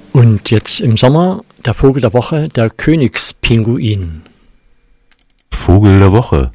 Und jetzt im Sommer der Vogel der Woche, der Königspinguin. Vogel der Woche.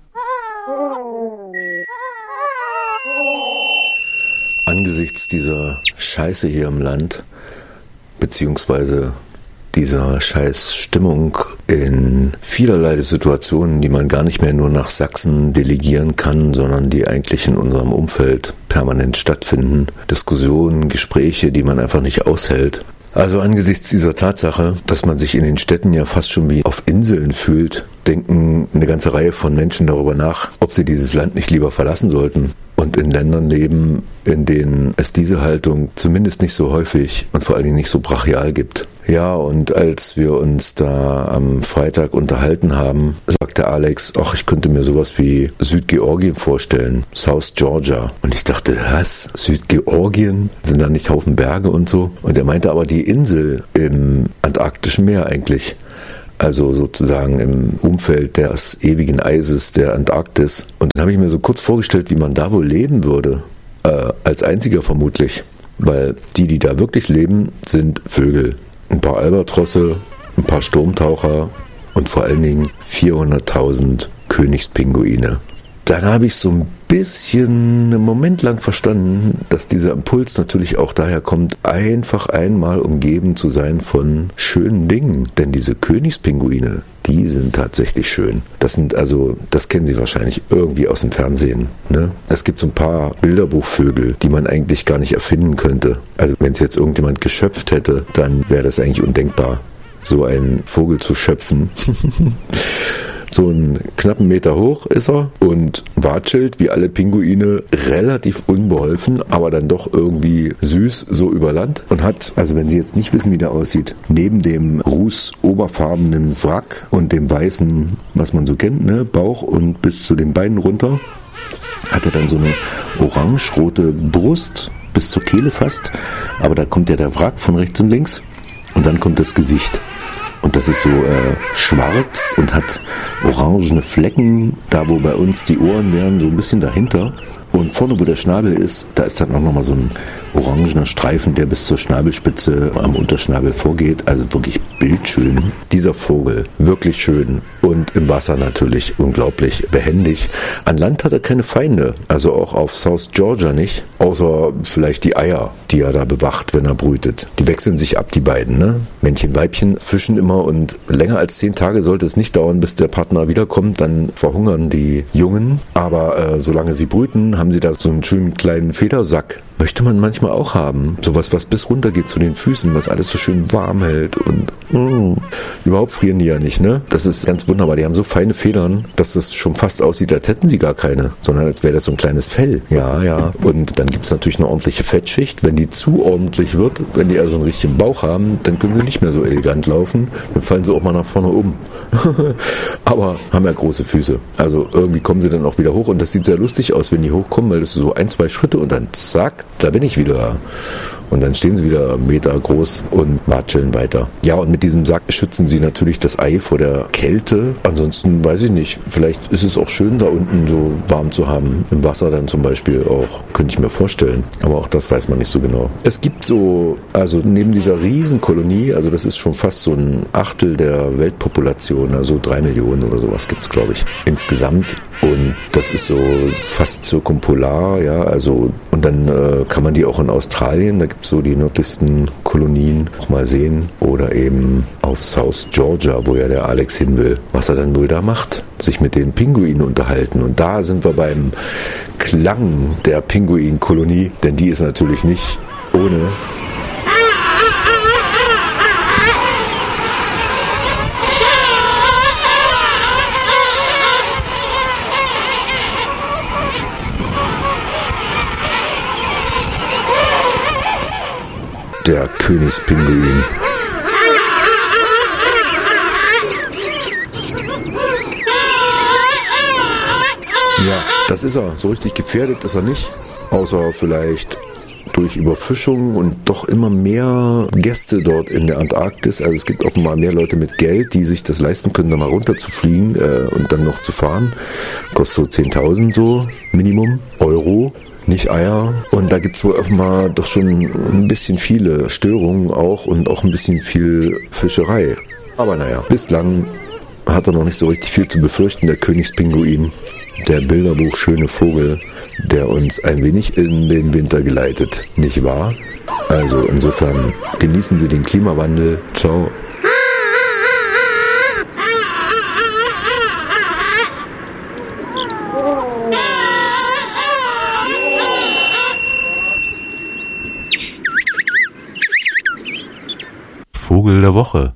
Angesichts dieser Scheiße hier im Land, beziehungsweise dieser Scheißstimmung in vielerlei Situationen, die man gar nicht mehr nur nach Sachsen delegieren kann, sondern die eigentlich in unserem Umfeld permanent stattfinden. Diskussionen, Gespräche, die man einfach nicht aushält. Also angesichts dieser Tatsache, dass man sich in den Städten ja fast schon wie auf Inseln fühlt, denken eine ganze Reihe von Menschen darüber nach, ob sie dieses Land nicht lieber verlassen sollten und in Ländern leben, in denen es diese Haltung zumindest nicht so häufig und vor allen Dingen nicht so brachial gibt. Ja, und als wir uns da am Freitag unterhalten haben, sagte Alex, ach, ich könnte mir sowas wie Südgeorgien vorstellen, South Georgia. Und ich dachte, was? Südgeorgien? Sind da nicht Haufen Berge und so? Und er meinte aber die Insel im Antarktischen Meer eigentlich. Also sozusagen im Umfeld des ewigen Eises der Antarktis. Und dann habe ich mir so kurz vorgestellt, wie man da wohl leben würde. Als einziger vermutlich. Weil die da wirklich leben, sind Vögel. Ein paar Albatrosse, ein paar Sturmtaucher und vor allen Dingen 400.000 Königspinguine. Dann habe ich so ein bisschen einen Moment lang verstanden, dass dieser Impuls natürlich auch daher kommt, einfach einmal umgeben zu sein von schönen Dingen. Denn diese Königspinguine, die sind tatsächlich schön. Das kennen Sie wahrscheinlich irgendwie aus dem Fernsehen. Ne? Es gibt so ein paar Bilderbuchvögel, die man eigentlich gar nicht erfinden könnte. Also wenn es jetzt irgendjemand geschöpft hätte, dann wäre das eigentlich undenkbar, so einen Vogel zu schöpfen. So einen knappen Meter hoch ist er und watschelt wie alle Pinguine relativ unbeholfen, aber dann doch irgendwie süß so über Land und hat, also wenn Sie jetzt nicht wissen, wie der aussieht, neben dem rußoberfarbenen Wrack und dem weißen, was man so kennt, ne, Bauch und bis zu den Beinen runter, hat er dann so eine orange-rote Brust bis zur Kehle fast, aber da kommt ja der Wrack von rechts und links und dann kommt das Gesicht. Und das ist so schwarz und hat orangene Flecken, da wo bei uns die Ohren wären, so ein bisschen dahinter. Und vorne, wo der Schnabel ist, da ist dann auch nochmal so ein orangener Streifen, der bis zur Schnabelspitze am Unterschnabel vorgeht. Also wirklich bildschön. Dieser Vogel, wirklich schön. Und im Wasser natürlich unglaublich behändig. An Land hat er keine Feinde, also auch auf South Georgia nicht. Außer vielleicht die Eier, die er da bewacht, wenn er brütet. Die wechseln sich ab, die beiden, ne? Männchen, Weibchen fischen immer und länger als 10 Tage sollte es nicht dauern, bis der Partner wiederkommt. Dann verhungern die Jungen. Aber solange sie brüten, haben sie da so einen schönen kleinen Federsack. Möchte man manchmal auch haben. Sowas, was bis runter geht zu den Füßen, was alles so schön warm hält und überhaupt frieren die ja nicht, ne? Das ist ganz wunderbar. Die haben so feine Federn, dass das schon fast aussieht, als hätten sie gar keine, sondern als wäre das so ein kleines Fell. Ja, ja. Und dann gibt es natürlich eine ordentliche Fettschicht. Wenn die zu ordentlich wird, wenn die also einen richtigen Bauch haben, dann können sie nicht mehr so elegant laufen. Dann fallen sie auch mal nach vorne um. Aber haben ja große Füße. Also irgendwie kommen sie dann auch wieder hoch und das sieht sehr lustig aus, wenn die hochkommen, weil das so 1, 2 Schritte und dann zack, da bin ich wieder. Und dann stehen sie wieder 1 Meter groß und watscheln weiter. Ja, und mit diesem Sack schützen sie natürlich das Ei vor der Kälte. Ansonsten weiß ich nicht, vielleicht ist es auch schön, da unten so warm zu haben. Im Wasser dann zum Beispiel auch, könnte ich mir vorstellen. Aber auch das weiß man nicht so genau. Es gibt so, also neben dieser Riesenkolonie, also das ist schon fast so ein Achtel der Weltpopulation, also 3 Millionen oder sowas gibt es, glaube ich, insgesamt. Und das ist so fast zirkumpolar, ja, also und dann kann man die auch in Australien, da gibt es so die nördlichsten Kolonien auch mal sehen oder eben auf South Georgia, wo ja der Alex hin will, was er dann wohl da macht, sich mit den Pinguinen unterhalten. Und da sind wir beim Klang der Pinguinkolonie, denn die ist natürlich nicht ohne. Der Königspinguin. Ja, das ist er. So richtig gefährdet ist er nicht. Außer vielleicht durch Überfischung und doch immer mehr Gäste dort in der Antarktis. Also es gibt offenbar mehr Leute mit Geld, die sich das leisten können, da mal runter zu fliegen und dann noch zu fahren. Kostet so 10.000 so Minimum Euro. Nicht Eier. Und da gibt es wohl offenbar doch schon ein bisschen viele Störungen auch und auch ein bisschen viel Fischerei. Aber naja, bislang hat er noch nicht so richtig viel zu befürchten, der Königspinguin, der Bilderbuch schöne Vogel, der uns ein wenig in den Winter geleitet, nicht wahr? Also insofern genießen Sie den Klimawandel. Ciao. Vogel der Woche.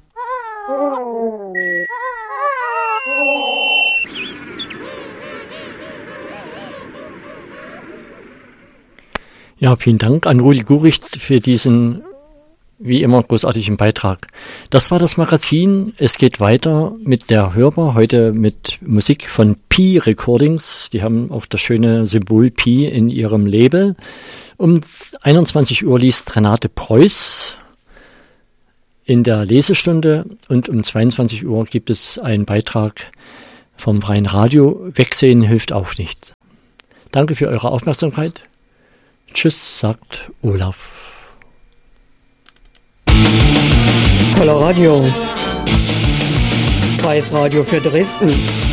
Ja, vielen Dank an Rudi Guricht für diesen, wie immer, großartigen Beitrag. Das war das Magazin. Es geht weiter mit der Hörbar, heute mit Musik von Pi Recordings. Die haben auch das schöne Symbol Pi in ihrem Label. Um 21 Uhr liest Renate Preuß in der Lesestunde und um 22 Uhr gibt es einen Beitrag vom Freien Radio. Wegsehen hilft auch nichts. Danke für eure Aufmerksamkeit. Tschüss, sagt Olaf. Coloradio. Freies Radio für Dresden.